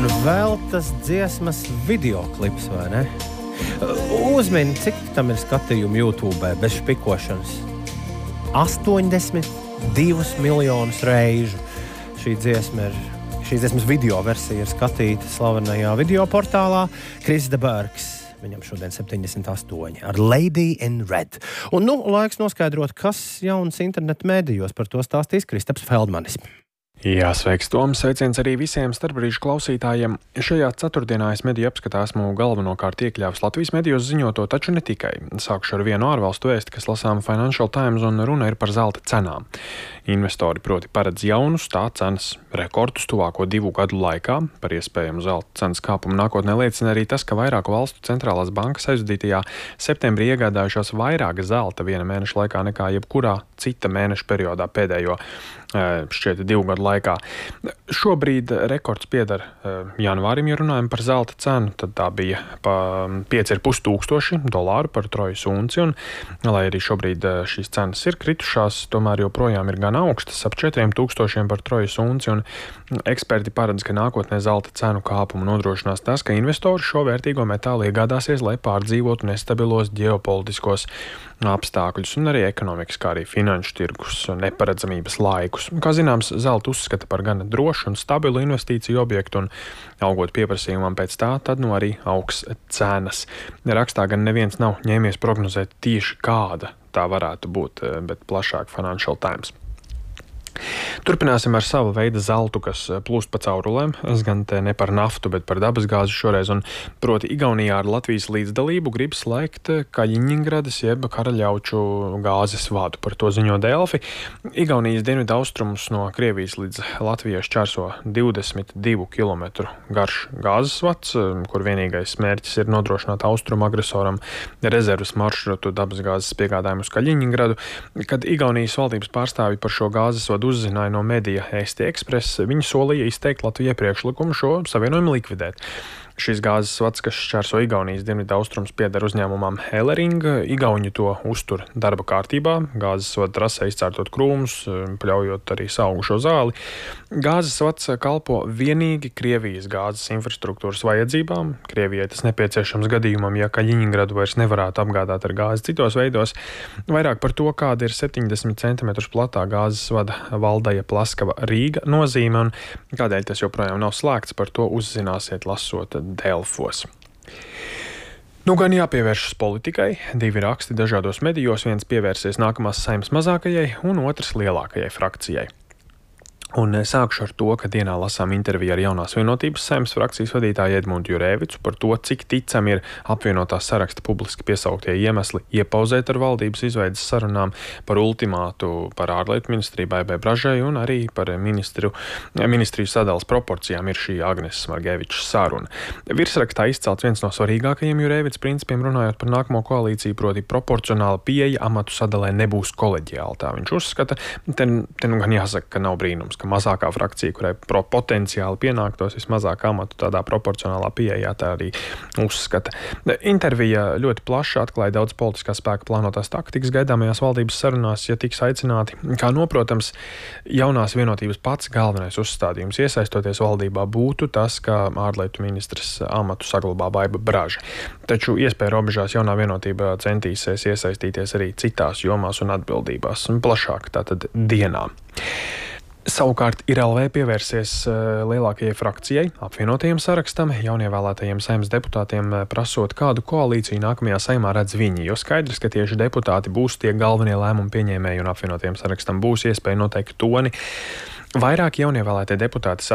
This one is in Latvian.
vēl tas dziesmas videoklips, vai ne? Uzmini, cik tam ir skatījumu YouTube bez špikošanas? 82 miljonus reižu. Šīs dziesmas video versija ir skatīta slavenajā video portālā Chris de Burghs. Viņam šodien 78 ar Lady in Red. Un laiks noskaidrot, kas jauns internetu mēdījos, par to stāstīs Kristaps Feldmanis. Jā, sveiks, Toms. Sveiciens arī visiem starpbrīžu klausītājiem. Šajā ceturtdienā es mediju apskatā esmu galvenokārt iekļāvis Latvijas medijos ziņoto, taču ne tikai. Sākšu ar vienu ārvalstu vēsti, kas lasām Financial Times, un runa ir par zelta cenām. Investori proti paredz jaunus tā cenas rekordus tuvāko 2 gadu laikā. Par iespējamu zelta cenas kāpumu nākotnē liecina arī tas, ka vairāku valstu centrālās bankas aizvadītajā septembrī iegādājušās vairāk zelta viena mēneša laikā nekā jebkurā cita mēneša periodā pēdējo šķiet 2 gadu laikā. Šobrīd rekords pieder janvārim, ja runājam par zelta cenu, tad tā bija $5,500 par trojas unci, un lai arī šobrīd šīs cenas ir kritušās, tomēr joprojām ir gan augstas, ap $4,000 par trojas unci, un eksperti paredz, ka nākotnē zelta cenu kāpumu nodrošinās tas, ka investori šo vērtīgo metālu iegādāsies, lai pārdzīvotu nestabilos ģeopolitiskos apstākļus un arī ekonomikas, kā arī finanšu tirgus neparedzamības laikus. Kā zināms, zelta uzskata par gana drošu un stabilu investīciju objektu, un augot pieprasījumam pēc tā, tad arī augs cenas. Rakstā gan neviens nav ņēmies prognozēt tieši kāda tā varētu būt, bet plašāk Financial Times. Turpināsim ar savu veidu zeltu, kas plūst pa caurulēm. Es gan te ne par naftu, bet par dabasgāzi šoreiz, un proti Igaunijā ar Latvijas līdzdalību grib slēgt Kaļiņingradas jeb Karaļauču gāzes vadu. Par to ziņo Delfi. Igaunijas dienvidu austrumus no Krievijas līdz Latvijai šķērso 22 kilometru garš gāzes vads, kur vienīgais mērķis ir nodrošināt austrumu agresoram rezerves maršrutu dabasgāzes piegādājumu uz Kaļiņingradu. Kad Igaunijas valdības pārstāvji par šo gāzes vadu uzzināja no medija Eesti Express, viņi solīja izteikt Latvijai priekšlikumu šo savienojumu likvidēt. Šis gāzes vads, kas šķērso Igaunijas dienvidu austrums, pieder uzņēmumam Helering. Igauņi to uztur darba kārtībā, gāzes vada trasē izcērtot krūmus, pļaujot arī saugušo zāli. Gāzes vads kalpo vienīgi Krievijas gāzes infrastruktūras vajadzībām. Krievijai tas nepieciešams gadījumam, ja Kaļiņingradu vairs nevarētu apgādāt ar gāzi citos veidos. Vairāk par to, kāda ir 70 cm platā gāzes vada Valdaja Plaskava Rīga nozīme un kādēļ tas joprojām nav slēgts, par to uzzināsiet lasot Delfos. Gan jāpievēršas politikai. 2 raksti dažādos medijos, viens pievērsies nākamās Saeimas mazākajai un otrs lielākajai frakcijai. Un sākšu ar to, ka dienā lasām interviju ar Jaunās vienotības Saeimas frakcijas vadītāju Edmundu Jurēvicu par to, cik ticami ir apvienotās saraksta publiski piesauktie iemesli iepauzēt ar valdības izveidas sarunām, par ultimātu par ārlietu ministriju Baibai Bražai un arī par ministriju sadalas proporcijām ir šī Agneses Margevičas saruna. Virsrakstā izcelts viens no svarīgākajiem Jurēvicas principiem runājot par nākamo koalīciju, proti proporcionāla pieeja amatu sadalē nebūs koleģiāli. Tā viņš uzskata, te gan jāsaka, ka nav brīnums, ka mazākā frakcija, kurai potenciāli pienāktos vismazāk amatu tādā proporcionālā pieejā, tā arī uzskata. Intervija ļoti plaši atklāja daudz politiskā spēka plānotās taktikas gaidāmajās valdības sarunās, ja tiks aicināti. Kā noprotams, Jaunās vienotības pats galvenais uzstādījums iesaistoties valdībā būtu tas, ka ārlietu ministres amatu saglabā Baiba Braža. Taču iespēja robežās Jaunā vienotība centīsies iesaistīties arī citās jomās un atbildībās, un plašāk tātad dienā. Savukārt IRLV pievērsies lielākajai frakcijai, apvienotajiem sarakstam, jaunievēlētajiem Saeimas deputātiem prasot, kādu koalīciju nākamajā Saeimā redz viņi, jo skaidrs, ka tieši deputāti būs tie galvenie lēmumu pieņēmēji un apvienotajiem sarakstam būs iespēja noteikt toni. Vairāk jaunievēlētie deputāti